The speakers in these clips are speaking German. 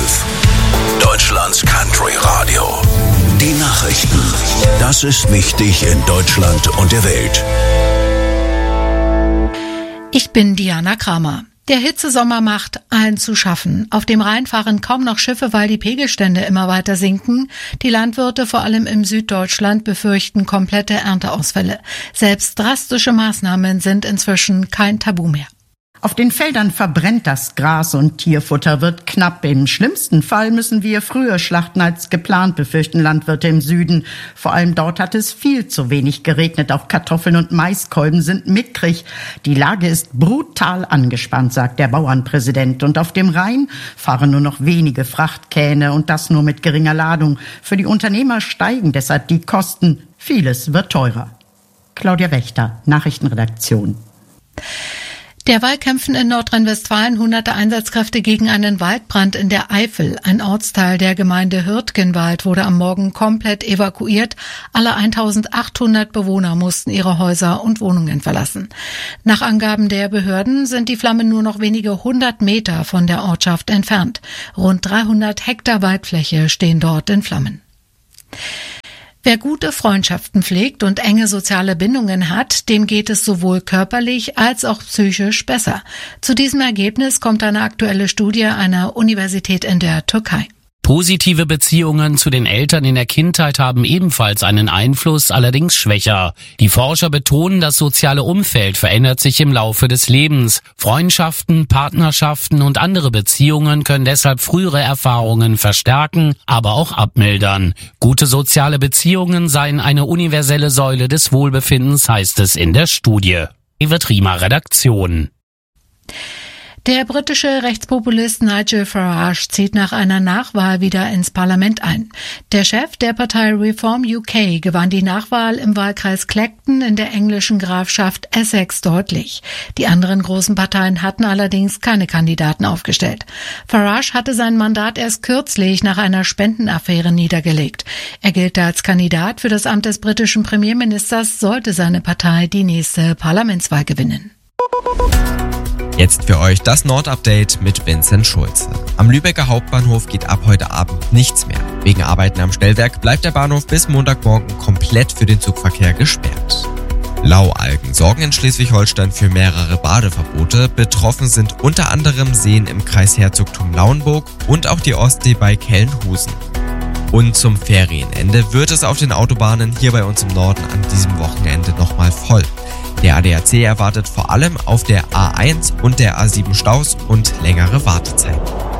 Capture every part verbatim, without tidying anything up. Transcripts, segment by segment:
Wolf, Deutschlands Country Radio. Die Nachrichten. Das ist wichtig in Deutschland und der Welt. Ich bin Diana Kramer. Der Hitzesommer macht allen zu schaffen. Auf dem Rhein fahren kaum noch Schiffe, weil die Pegelstände immer weiter sinken. Die Landwirte, vor allem im Süddeutschland, befürchten komplette Ernteausfälle. Selbst drastische Maßnahmen sind inzwischen kein Tabu mehr. Auf den Feldern verbrennt das Gras und Tierfutter wird knapp. Im schlimmsten Fall müssen wir früher schlachten als geplant, befürchten Landwirte im Süden. Vor allem dort hat es viel zu wenig geregnet. Auch Kartoffeln und Maiskolben sind mickrig. Die Lage ist brutal angespannt, sagt der Bauernpräsident. Und auf dem Rhein fahren nur noch wenige Frachtkähne und das nur mit geringer Ladung. Für die Unternehmer steigen deshalb die Kosten. Vieles wird teurer. Claudia Wächter, Nachrichtenredaktion. Derweil kämpfen in Nordrhein-Westfalen hunderte Einsatzkräfte gegen einen Waldbrand in der Eifel. Ein Ortsteil der Gemeinde Hürtgenwald wurde am Morgen komplett evakuiert. Alle eintausendachthundert Bewohner mussten ihre Häuser und Wohnungen verlassen. Nach Angaben der Behörden sind die Flammen nur noch wenige hundert Meter von der Ortschaft entfernt. Rund dreihundert Hektar Waldfläche stehen dort in Flammen. Wer gute Freundschaften pflegt und enge soziale Bindungen hat, dem geht es sowohl körperlich als auch psychisch besser. Zu diesem Ergebnis kommt eine aktuelle Studie einer Universität in der Türkei. Positive Beziehungen zu den Eltern in der Kindheit haben ebenfalls einen Einfluss, allerdings schwächer. Die Forscher betonen, das soziale Umfeld verändert sich im Laufe des Lebens. Freundschaften, Partnerschaften und andere Beziehungen können deshalb frühere Erfahrungen verstärken, aber auch abmildern. Gute soziale Beziehungen seien eine universelle Säule des Wohlbefindens, heißt es in der Studie. Evert Riemer, Redaktion. Der britische Rechtspopulist Nigel Farage zieht nach einer Nachwahl wieder ins Parlament ein. Der Chef der Partei Reform U K gewann die Nachwahl im Wahlkreis Clacton in der englischen Grafschaft Essex deutlich. Die anderen großen Parteien hatten allerdings keine Kandidaten aufgestellt. Farage hatte sein Mandat erst kürzlich nach einer Spendenaffäre niedergelegt. Er gilt als Kandidat für das Amt des britischen Premierministers, sollte seine Partei die nächste Parlamentswahl gewinnen. Jetzt für euch das Nord-Update mit Vincent Schulze. Am Lübecker Hauptbahnhof geht ab heute Abend nichts mehr. Wegen Arbeiten am Stellwerk bleibt der Bahnhof bis Montagmorgen komplett für den Zugverkehr gesperrt. Laualgen sorgen in Schleswig-Holstein für mehrere Badeverbote. Betroffen sind unter anderem Seen im Kreis Herzogtum Lauenburg und auch die Ostsee bei Kellenhusen. Und zum Ferienende wird es auf den Autobahnen hier bei uns im Norden an diesem Wochenende nochmal voll. Der A D A C erwartet vor allem auf der A eins und der A sieben Staus und längere Wartezeiten.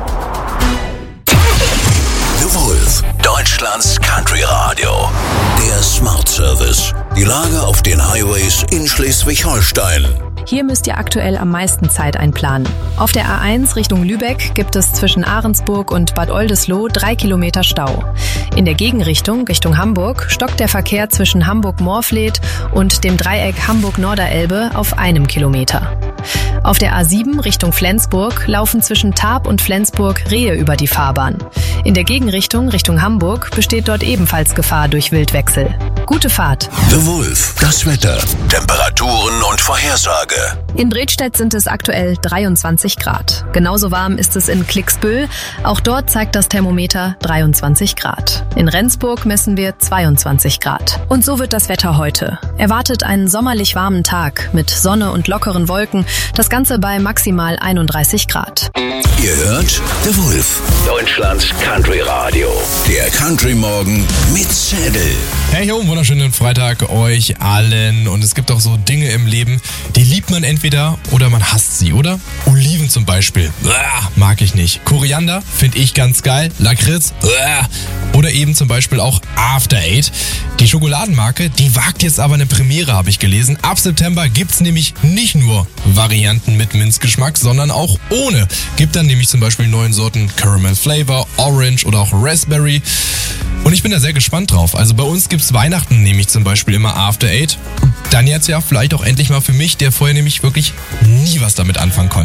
The Wolf, Deutschlands Country Radio. Der Smart Service. Die Lage auf den Highways in Schleswig-Holstein. Hier müsst ihr aktuell am meisten Zeit einplanen. Auf der A eins Richtung Lübeck gibt es zwischen Ahrensburg und Bad Oldesloe drei Kilometer Stau. In der Gegenrichtung, Richtung Hamburg, stockt der Verkehr zwischen Hamburg-Morfleet und dem Dreieck Hamburg-Norderelbe auf einem Kilometer. Auf der A sieben Richtung Flensburg laufen zwischen Tarp und Flensburg Rehe über die Fahrbahn. In der Gegenrichtung, Richtung Hamburg, besteht dort ebenfalls Gefahr durch Wildwechsel. Gute Fahrt. The Wolf, das Wetter, Temperaturen und Vorhersage. In Bredstedt sind es aktuell dreiundzwanzig Grad. Genauso warm ist es in Klicksbüll. Auch dort zeigt das Thermometer dreiundzwanzig Grad. In Rendsburg messen wir zweiundzwanzig Grad. Und so wird das Wetter heute. Erwartet einen sommerlich warmen Tag mit Sonne und lockeren Wolken. Das Ganze bei maximal einunddreißig Grad. Ihr hört The Wolf, Deutschlands Country Radio. Der Country Morgen mit Zettel. Hey ho, wunderschönen Freitag euch allen. Und es gibt auch so Dinge im Leben, die liebt man entweder oder man hasst sie, oder? Oliven zum Beispiel. Uah, mag ich nicht. Koriander finde ich ganz geil. Lakritz. Uah. Oder eben zum Beispiel auch After Eight. Die Schokoladenmarke, die wagt jetzt aber eine Premiere, habe ich gelesen. Ab September gibt's nämlich nicht nur Varianten mit Minzgeschmack, sondern auch ohne. Gibt dann nämlich zum Beispiel neuen Sorten Caramel Flavor, Orange oder auch Raspberry. Und ich bin da sehr gespannt drauf. Also bei uns gibt's Weihnachten nämlich zum Beispiel immer After Eight. Dann jetzt ja vielleicht auch endlich mal für mich, der vorher nämlich wirklich nie was damit anfangen konnte.